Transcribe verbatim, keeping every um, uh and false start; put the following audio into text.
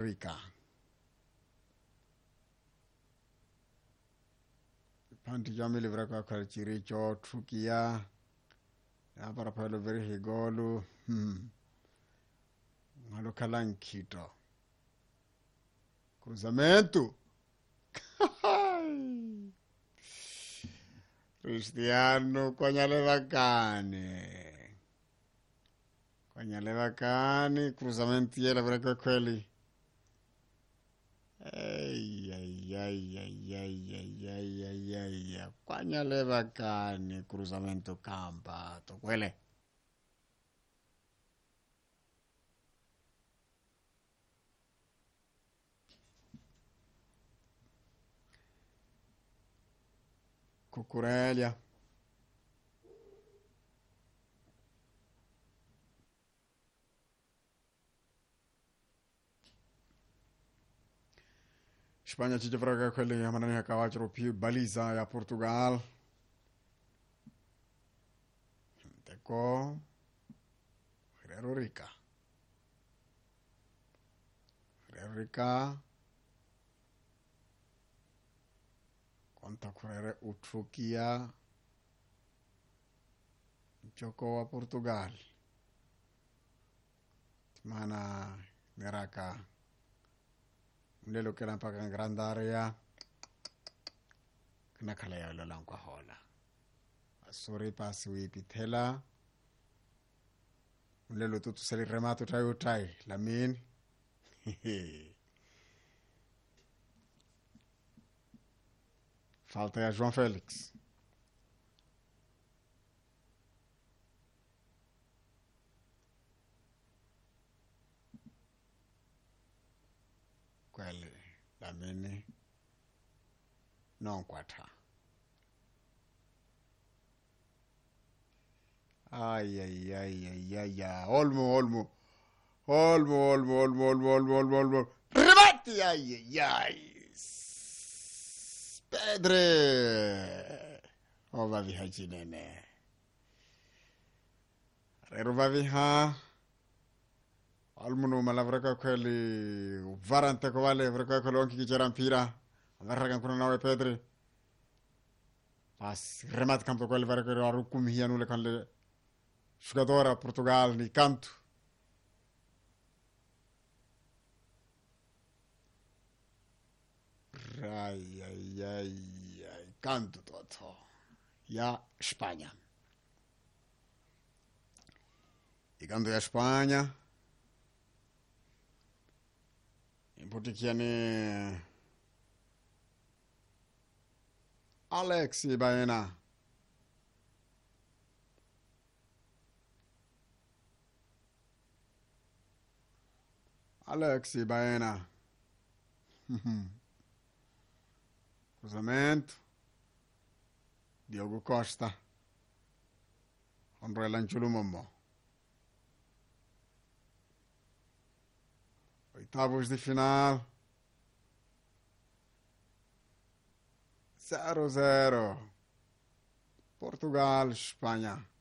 Rica. Panti jamili vraka kwa chiricho trukia. Ya para palo veri higolu. Hmm. Malo kalankito. Cruzamento. Cristiano Quagnaleva Cane. Quagnaleva Cane, cruzamento ieri avrebbe quelli. Ehi, ehi, ehi, ehi, ehi, ehi, ehi, ehi, ehi. Quagnaleva Cane, cruzamento campato. Quelle. Cucurella. Espanha ci vraga quelli manani akawachro più baliza ya Portugal. Teko Herrero Rica. Herrero Rica. Conta correre Utrukia. Gioco a Portugal. Mana Neraka. Lelo kena pakan grandaria. Kena kalaya lolang kwa hola. Asuri pasui pitela. Lelo tutu sali remato tayo tay. Lamin. Falta ya João Félix. Quelli, Lamini. Non quattro. Ai ai ai ai ai ai. Olmo, olmo. Olmo, olmo, olmo, olmo, olmo, olmo, olmo. Rimatti! Ai ai ai. Pedre. Oh, va via cinene. Rero va via. Almuno malavraka quelli varante ko vale vraka ko lonki ki jarampira. Varaka kuna nawe Pedre. Pas remat campo quelli varaka ro kum hianu le kan le jogadora Portugal ni canto. Ai ai ai ai canto toto. Ya España. Y canto ya España. Imputikiani Alexi Baena. Alexi Baena. Cruzamento. Diogo Costa. Andre Lanchulumombo. Oitavos de final. zero zero. Portugal, Espanha.